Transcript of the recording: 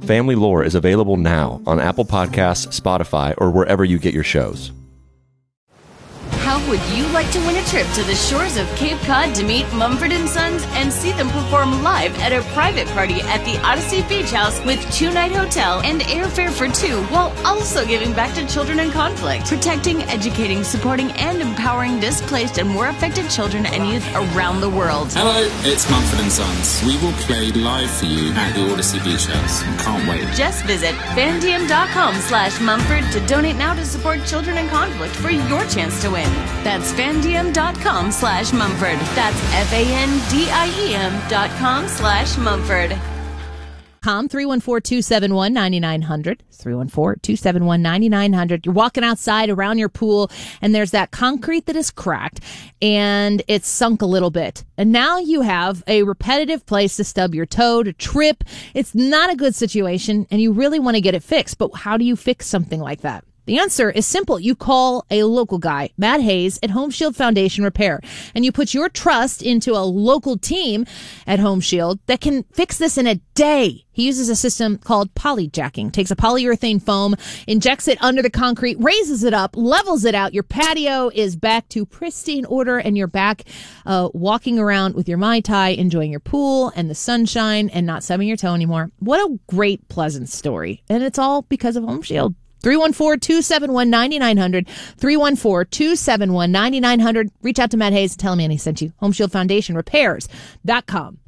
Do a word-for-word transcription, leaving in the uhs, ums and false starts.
Family Lore is available now on Apple Podcasts, Spotify, or wherever you get your shows. How would you like to win a trip to the shores of Cape Cod to meet Mumford and Sons and see them perform live at a private party at the Odyssey Beach House with two-night hotel and airfare for two, while also giving back to children in conflict, protecting, educating, supporting, and empowering displaced and war affected children and youth around the world? Hello, it's Mumford and Sons. We will play live for you at the Odyssey Beach House. Can't wait. Just visit fandiem.com slash Mumford to donate now to support children in conflict for your chance to win. That's fandiem.com slash Mumford. That's F-A-N-D-I-E-M dot com slash Mumford. Com three one four, two seven one, nine nine hundred. three one four, two seven one, nine nine hundred. You're walking outside around your pool and there's that concrete that is cracked and it's sunk a little bit. And now you have a repetitive place to stub your toe, to trip. It's not a good situation and you really want to get it fixed. But how do you fix something like that? The answer is simple. You call a local guy, Matt Hayes at Home Shield Foundation Repair, and you put your trust into a local team at Home Shield that can fix this in a day. He uses a system called polyjacking, takes a polyurethane foam, injects it under the concrete, raises it up, levels it out. Your patio is back to pristine order, and you're back uh, walking around with your Mai Tai, enjoying your pool and the sunshine and not stubbing your toe anymore. What a great, pleasant story. And it's all because of Home Shield. three one four, two seven one, nine nine hundred. three one four, two seven one, nine nine hundred. Reach out to Matt Hayes and tell him Annie sent you. Home Shield Foundation Repairs dot com.